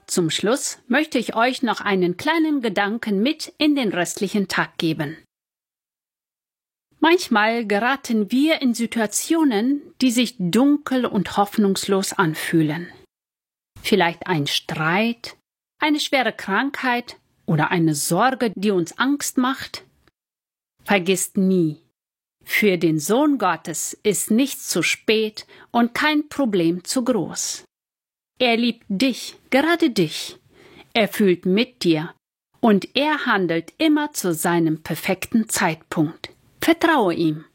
Zum Schluss möchte ich euch noch einen kleinen Gedanken mit in den restlichen Tag geben. Manchmal geraten wir in Situationen, die sich dunkel und hoffnungslos anfühlen. Vielleicht ein Streit, eine schwere Krankheit oder eine Sorge, die uns Angst macht. Vergisst nie, für den Sohn Gottes ist nichts zu spät und kein Problem zu groß. Er liebt dich, gerade dich. Er fühlt mit dir und er handelt immer zu seinem perfekten Zeitpunkt. Vertraue ihm.